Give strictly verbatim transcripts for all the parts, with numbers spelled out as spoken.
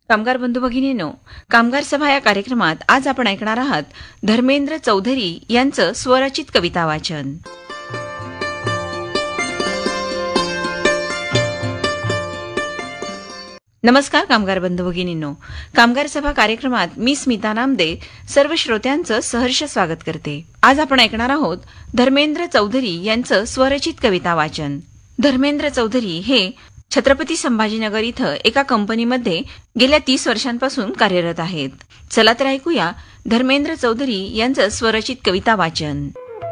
कामगार बंधू भगिनींनो, कामगार सभा या कार्यक्रमात आज आपण ऐकणार आहात धर्मेंद्र चौधरी यांचं स्वरचित कविता वाचन. नमस्कार कामगार बंधू भगिनींनो, कामगार सभा कार्यक्रमात मी स्मिता नामदे सर्व श्रोत्यांचं सहर्ष स्वागत करते. आज आपण ऐकणार आहोत धर्मेंद्र चौधरी यांचं स्वरचित कविता वाचन. धर्मेंद्र चौधरी हे छत्रपती संभाजीनगर इथं एका कंपनीमध्ये गेल्या तीस वर्षांपासून कार्यरत आहेत. चला तर ऐकूया धर्मेंद्र चौधरी यांचं स्वरचित कविता वाचन.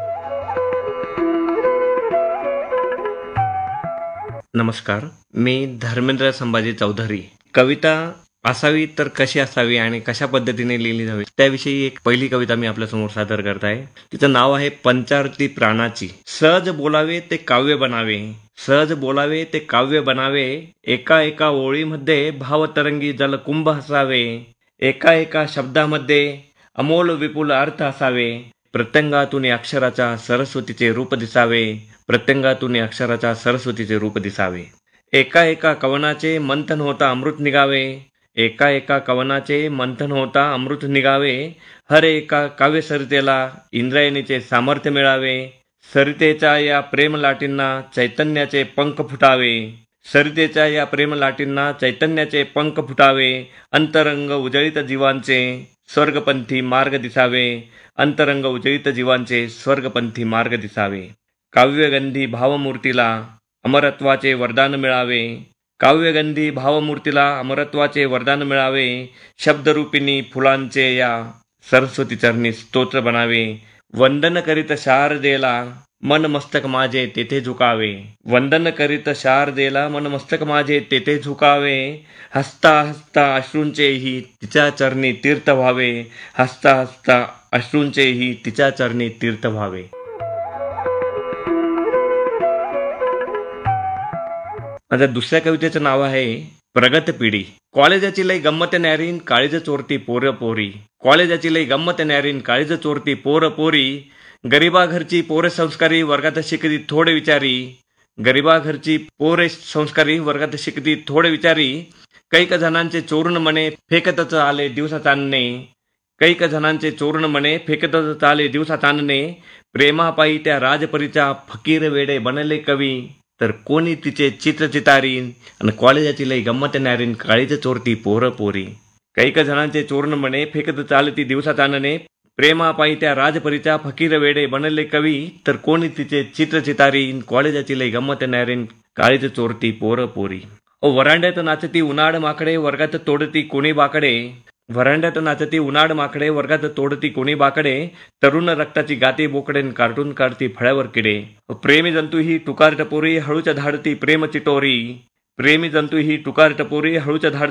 नमस्कार, मी धर्मेंद्र संभाजी चौधरी. कविता असावी तर कशी असावी आणि कशा पद्धतीने लिहिली जावी त्याविषयी एक पहिली कविता मी आपल्यासमोर सादर करत आहे. तिचं नाव आहे पंचारती प्राणाची. सहज बोलावे ते काव्य बनावे, सहज बोलावे ते काव्य बनावे, एका एका ओळीमध्ये भावतरंगी जलकुंभ असावे, एका एका शब्दामध्ये अमोल विपुल अर्थ असावे, प्रत्यंगातून अक्षराच्या सरस्वतीचे रूप दिसावे, प्रत्यंगातून अक्षराच्या सरस्वतीचे रूप दिसावे. एका एका कवनाचे मंथन होता अमृत निघावे, एका एका कवनाचे मंथन होता अमृत निघावे, हर एका काव्य सरितेला इंद्रायणीचे सामर्थ्य मिळावे, सरितेच्या या प्रेम लाटींना चैतन्याचे पंख फुटावे, सरितेच्या या प्रेम लाटींना चैतन्याचे पंख फुटावे, अंतरंग उजळीत जीवांचे स्वर्गपंथी मार्ग दिसावे, अंतरंग उजळीत जीवांचे स्वर्गपंथी मार्ग दिसावे. काव्यगंधी भावमूर्तीला अमरत्वाचे वरदान मिळावे, काव्यगंधी भावमूर्तीला अमरत्वाचे वरदान मिळावे, शब्दरूपिणी फुलांचे या सरस्वती चरणी स्तोत्र बनावे, वंदन करीत शारदेला मन मस्तक माझे तेथे झुकावे, वंदन करीत शारदेला मन मस्तक माझे तेथे झुकावे, हसता हसता अश्रूंचेही तिच्या चरणी तीर्थ व्हावे, हसता हसता अश्रूंचेही तिच्या चरणी तीर्थ व्हावे. माझ्या दुसऱ्या कवितेचं नाव आहे प्रगत पिढी. कॉलेजाची लई गंमत न्यारीन काळीज चोरती पोर पोरी, कॉलेजाची लई गंमत न्यारीन काळीज चोरती पोर पोरी, गरीबा घरची पोरे संस्कारी वर्गात शिकती थोडे विचारी, गरीबा घरची पोरे संस्कारी वर्गात शिकती थोडे विचारी, कैक जणांचे चोरून मने फेकतच आले दिवसा चांदणे, कैक जणांचे चोरून मने फेकतच आले दिवसा चांदणे, प्रेमापायी त्या राजपरीच्या फकीर वेडे बनले कवी, तर कोणी तिचे चित्र चितारीन आणि कॉलेजाची लई गंमत न्यारीन काळीच चोरती पोर पोरी. कैक जणांचे चोरण म्हणे फेकत चालती दिवसा चांदणे, प्रेमापायी त्या राजपरीच्या फकीर वेडे बनले कवी, तर कोणी तिचे चित्र चितारीन कॉलेजाची लई गंमत न्यारीन काळीच चोरती पोर पोरी. ओ वरांड्यात नाचती उन्हाळ माकडे वर्गात तोडती कोणी बाकडे, वरांड्यात नाचती उन्हाळ माकडे वर्गात तोडती कोणी बाकडे, तरुण रक्ताची गाती बोकडेन कार्टून काढती फळ्यावर किडे, प्रेमी जंतू ही टुकार टपोरी हळूच धाडती प्रेम चिटोरी, प्रेमी जंतू ही टुकार टपोरी हळूच धाड